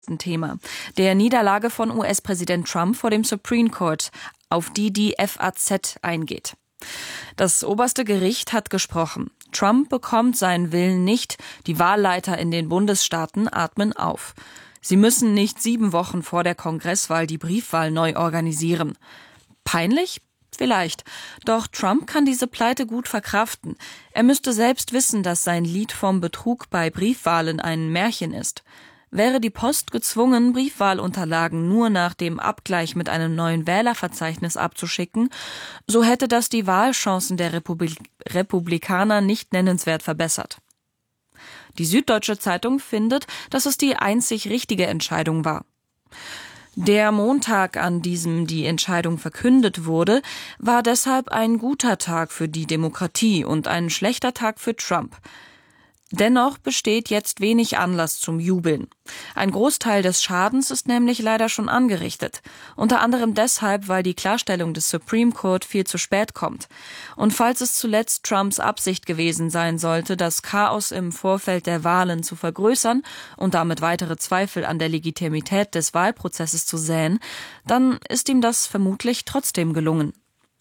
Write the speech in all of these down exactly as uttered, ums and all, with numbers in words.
Thema, der Niederlage von U S-Präsident Trump vor dem Supreme Court, auf die die F A Z eingeht. Das oberste Gericht hat gesprochen. Trump bekommt seinen Willen nicht. Die Wahlleiter in den Bundesstaaten atmen auf. Sie müssen nicht sieben Wochen vor der Kongresswahl die Briefwahl neu organisieren. Peinlich? Vielleicht. Doch Trump kann diese Pleite gut verkraften. Er müsste selbst wissen, dass sein Lied vom Betrug bei Briefwahlen ein Märchen ist. Wäre die Post gezwungen, Briefwahlunterlagen nur nach dem Abgleich mit einem neuen Wählerverzeichnis abzuschicken, so hätte das die Wahlchancen der Republik- Republikaner nicht nennenswert verbessert. Die Süddeutsche Zeitung findet, dass es die einzig richtige Entscheidung war. Der Montag, an diesem die Entscheidung verkündet wurde, war deshalb ein guter Tag für die Demokratie und ein schlechter Tag für Trump. Dennoch besteht jetzt wenig Anlass zum Jubeln. Ein Großteil des Schadens ist nämlich leider schon angerichtet. Unter anderem deshalb, weil die Klarstellung des Supreme Court viel zu spät kommt. Und falls es zuletzt Trumps Absicht gewesen sein sollte, das Chaos im Vorfeld der Wahlen zu vergrößern und damit weitere Zweifel an der Legitimität des Wahlprozesses zu säen, dann ist ihm das vermutlich trotzdem gelungen.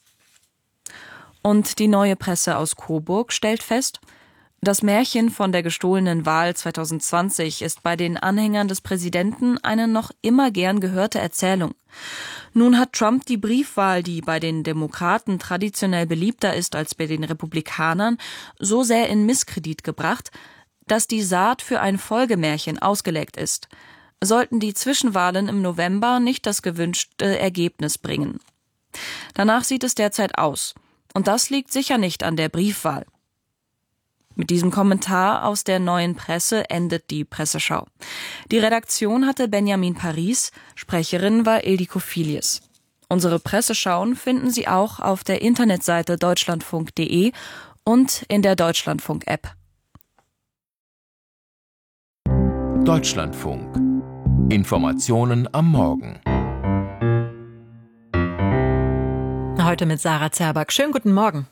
Und die Neue Presse aus Coburg stellt fest, das Märchen von der gestohlenen Wahl zwanzig zwanzig ist bei den Anhängern des Präsidenten eine noch immer gern gehörte Erzählung. Nun hat Trump die Briefwahl, die bei den Demokraten traditionell beliebter ist als bei den Republikanern, so sehr in Misskredit gebracht, dass die Saat für ein Folgemärchen ausgelegt ist. Sollten die Zwischenwahlen im November nicht das gewünschte Ergebnis bringen. Danach sieht es derzeit aus. Und das liegt sicher nicht an der Briefwahl. Mit diesem Kommentar aus der Neuen Presse endet die Presseschau. Die Redaktion hatte Benjamin Paris, Sprecherin war Ildiko Filius. Unsere Presseschauen finden Sie auch auf der Internetseite deutschlandfunk punkt de und in der Deutschlandfunk-App. Deutschlandfunk. Informationen am Morgen. Heute mit Sarah Zerback. Schönen guten Morgen.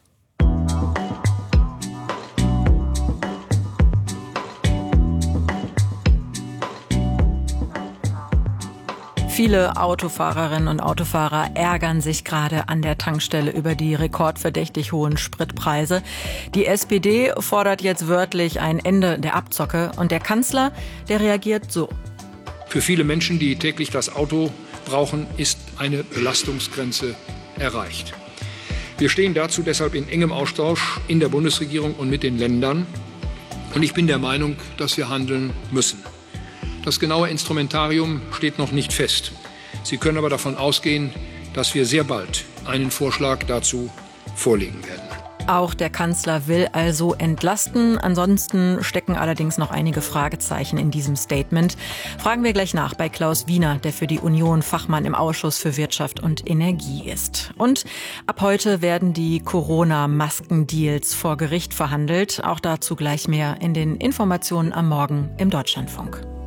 Viele Autofahrerinnen und Autofahrer ärgern sich gerade an der Tankstelle über die rekordverdächtig hohen Spritpreise. Die S P D fordert jetzt wörtlich ein Ende der Abzocke und der Kanzler, der reagiert so. Für viele Menschen, die täglich das Auto brauchen, ist eine Belastungsgrenze erreicht. Wir stehen dazu deshalb in engem Austausch in der Bundesregierung und mit den Ländern. Und ich bin der Meinung, dass wir handeln müssen. Das genaue Instrumentarium steht noch nicht fest. Sie können aber davon ausgehen, dass wir sehr bald einen Vorschlag dazu vorlegen werden. Auch der Kanzler will also entlasten. Ansonsten stecken allerdings noch einige Fragezeichen in diesem Statement. Fragen wir gleich nach bei Klaus Wiener, der für die Union Fachmann im Ausschuss für Wirtschaft und Energie ist. Und ab heute werden die Corona-Maskendeals vor Gericht verhandelt. Auch dazu gleich mehr in den Informationen am Morgen im Deutschlandfunk.